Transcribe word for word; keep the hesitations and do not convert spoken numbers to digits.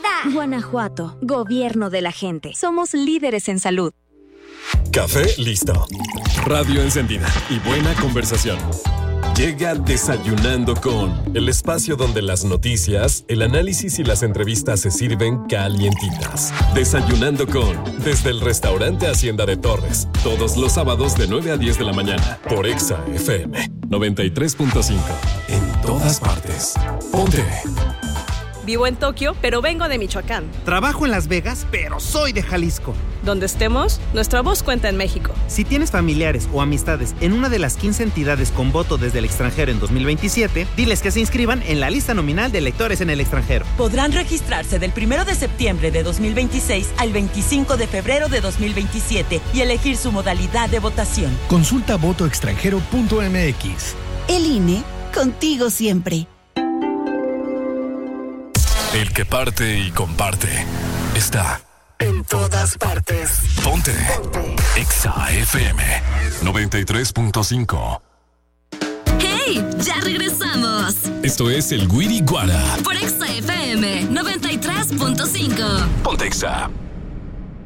vida! Guanajuato, gobierno de la gente. Somos líderes en salud. Café listo. Radio encendida y buena conversación. Llega Desayunando con, el espacio donde las noticias, el análisis y las entrevistas se sirven calientitas. Desayunando con, desde el restaurante Hacienda de Torres, todos los sábados de nueve a diez de la mañana, por Exa F M noventa y tres punto cinco. En todas partes. Ponte. Vivo en Tokio, pero vengo de Michoacán. Trabajo en Las Vegas, pero soy de Jalisco. Donde estemos, nuestra voz cuenta en México. Si tienes familiares o amistades en una de las quince entidades con voto desde el extranjero en dos mil veintisiete, diles que se inscriban en la lista nominal de electores en el extranjero. Podrán registrarse del primero de septiembre de dos mil veintiséis al veinticinco de febrero de dos mil veintisiete y elegir su modalidad de votación. Consulta voto extranjero punto m x. El I N E, contigo siempre. El que parte y comparte está en todas partes. Ponte. Ponte. Exa F M noventa y tres punto cinco. ¡Hey! ¡Ya regresamos! Esto es el Guiri Guara por Exa F M noventa y tres punto cinco. Ponte Exa.